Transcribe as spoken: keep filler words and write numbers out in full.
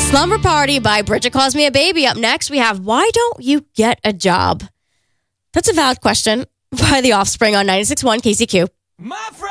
Slumber Party by Bridget Calls Me a Baby. Up next, we have Why Don't You Get a Job? That's a valid question by The Offspring on ninety-six point one K C Q. My friend.